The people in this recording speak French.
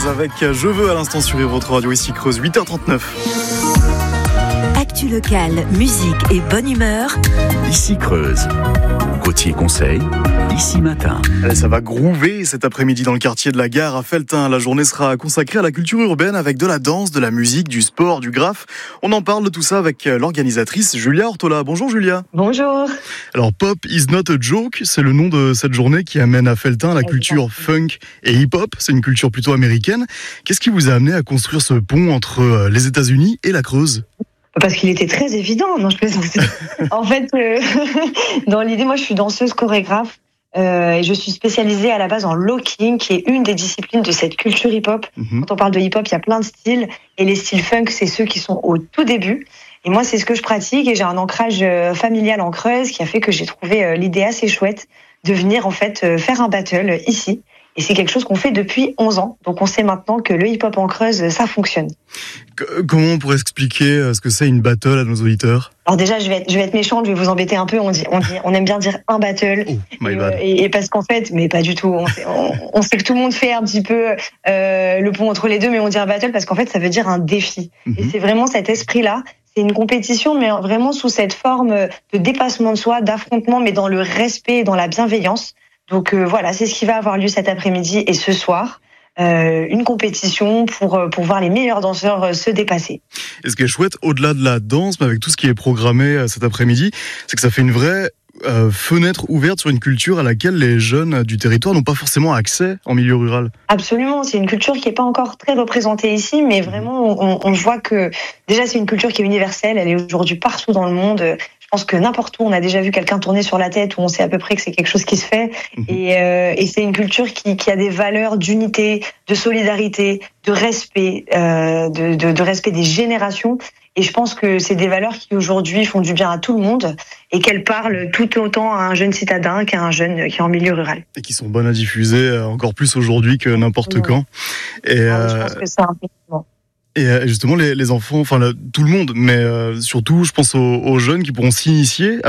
avec Je veux à l'instant sur votre radio ici Creuse, 8h39. Actu locale, musique et bonne humeur. Ici Creuse. Côtier Conseil, ici matin. Allez, ça va groover cet après-midi dans le quartier de la Gare à Felletin. La journée sera consacrée à la culture urbaine avec de la danse, de la musique, du sport, du graphe. On en parle de tout ça avec l'organisatrice Julia Ortola. Bonjour Julia. Bonjour. Alors Pop is not a joke, c'est le nom de cette journée qui amène à Felletin la culture funk et hip-hop. C'est une culture plutôt américaine. Qu'est-ce qui vous a amené à construire ce pont entre les États-Unis et la Creuse ? Parce qu'il était très évident. Non, je plaisante. En fait, dans l'idée, moi, je suis danseuse chorégraphe et je suis spécialisée à la base en locking, qui est une des disciplines de cette culture hip-hop. Quand on parle de hip-hop, il y a plein de styles et les styles funk, c'est ceux qui sont au tout début. Et moi, c'est ce que je pratique et j'ai un ancrage familial en Creuse qui a fait que j'ai trouvé l'idée assez chouette de venir en fait faire un battle ici. Et c'est quelque chose qu'on fait depuis 11 ans. Donc on sait maintenant que le hip-hop en Creuse, ça fonctionne. Comment on pourrait expliquer ce que c'est une battle à nos auditeurs ? Alors déjà, je vais être méchante, je vais vous embêter un peu. On aime bien dire un battle. Oh, my bad. Et parce qu'en fait, mais pas du tout. On sait que tout le monde fait un petit peu le pont entre les deux, mais on dit un battle parce qu'en fait, ça veut dire un défi. Et c'est vraiment cet esprit-là. C'est une compétition, mais vraiment sous cette forme de dépassement de soi, d'affrontement, mais dans le respect et dans la bienveillance. Donc voilà, c'est ce qui va avoir lieu cet après-midi et ce soir. Une compétition pour voir les meilleurs danseurs se dépasser. Et ce qui est chouette, au-delà de la danse, mais avec tout ce qui est programmé cet après-midi, c'est que ça fait une vraie fenêtre ouverte sur une culture à laquelle les jeunes du territoire n'ont pas forcément accès en milieu rural. Absolument, c'est une culture qui n'est pas encore très représentée ici, mais vraiment on voit que déjà c'est une culture qui est universelle, elle est aujourd'hui partout dans le monde. Je pense que n'importe où on a déjà vu quelqu'un tourner sur la tête, où on sait à peu près que c'est quelque chose qui se fait. Et c'est une culture qui a des valeurs d'unité, de solidarité, de respect, de respect des générations. Et je pense que c'est des valeurs qui aujourd'hui font du bien à tout le monde et qu'elles parlent tout autant à un jeune citadin qu'à un jeune qui est en milieu rural. Et qui sont bonnes à diffuser encore plus aujourd'hui que n'importe quand. Et je pense que c'est important. Et justement, les enfants, enfin tout le monde, mais surtout, je pense aux jeunes qui pourront s'initier